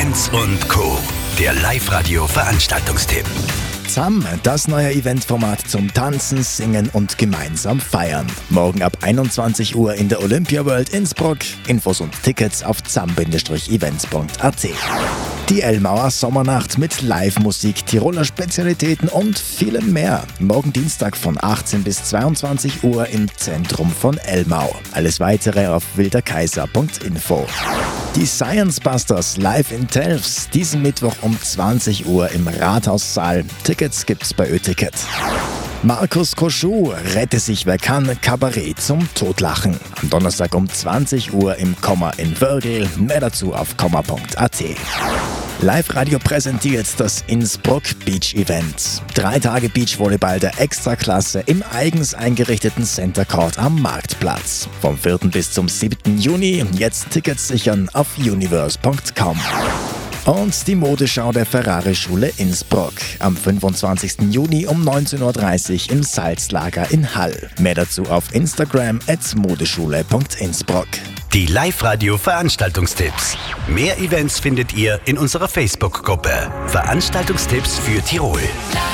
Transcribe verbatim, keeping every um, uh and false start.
Benz und Co. Der Live-Radio-Veranstaltungstipp. Z A M, das neue Eventformat zum Tanzen, Singen und gemeinsam feiern. Morgen ab einundzwanzig Uhr in der Olympia World Innsbruck. Infos und Tickets auf zam events punkt a t. Die Elmauer Sommernacht mit Live-Musik, Tiroler Spezialitäten und vielem mehr. Morgen Dienstag von achtzehn bis zweiundzwanzig Uhr im Zentrum von Elmau. Alles weitere auf wilderkaiser punkt info. Die Science Busters live in Telfs, diesen Mittwoch um zwanzig Uhr im Rathaussaal. Tickets gibt's bei Ö-Ticket. Markus Koschuh, Rette sich wer kann, Kabarett zum Totlachen. Am Donnerstag um zwanzig Uhr im Komma in Wörgl. Mehr dazu auf komma punkt a t. Live-Radio präsentiert das Innsbruck Beach Event. Drei Tage Beachvolleyball der Extraklasse im eigens eingerichteten Center Court am Marktplatz. Vom vierten bis zum siebten Juni. Jetzt Tickets sichern auf universe punkt com. Und die Modeschau der Ferrari-Schule Innsbruck. Am fünfundzwanzigsten Juni um neunzehn Uhr dreißig im Salzlager in Hall. Mehr dazu auf Instagram at modeschule punkt innsbruck. Die Live-Radio-Veranstaltungstipps. Mehr Events findet ihr in unserer Facebook-Gruppe. Veranstaltungstipps für Tirol.